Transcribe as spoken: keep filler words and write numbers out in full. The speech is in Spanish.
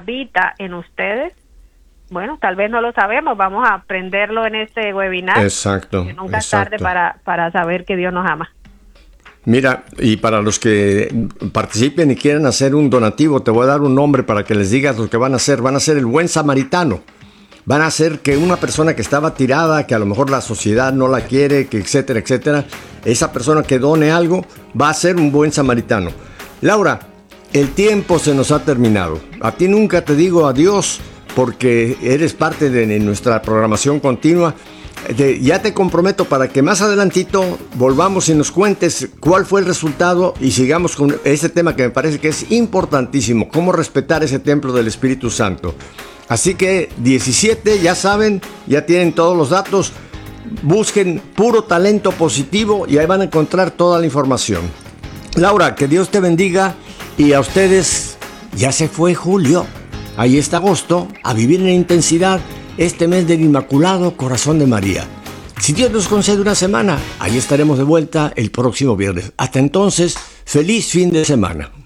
habita en ustedes. Bueno, tal vez no lo sabemos, vamos a aprenderlo en este webinar. Exacto. Que nunca exacto. es tarde para, para saber que Dios nos ama. Mira, y para los que participen y quieran hacer un donativo, te voy a dar un nombre para que les digas lo que van a hacer. Van a ser el buen samaritano. Van a hacer que una persona que estaba tirada, que a lo mejor la sociedad no la quiere, que etcétera, etcétera, esa persona que done algo va a ser un buen samaritano. Laura, el tiempo se nos ha terminado. A ti nunca te digo adiós porque eres parte de nuestra programación continua. De, ya te comprometo para que más adelantito volvamos y nos cuentes cuál fue el resultado y sigamos con ese tema que me parece que es importantísimo, cómo respetar ese templo del Espíritu Santo. Así que diecisiete, ya saben, ya tienen todos los datos, busquen Puro Talento Positivo y ahí van a encontrar toda la información. Laura, que Dios te bendiga y a ustedes ya se fue julio, ahí está agosto, a vivir en intensidad este mes del Inmaculado Corazón de María. Si Dios nos concede una semana, ahí estaremos de vuelta el próximo viernes. Hasta entonces, feliz fin de semana.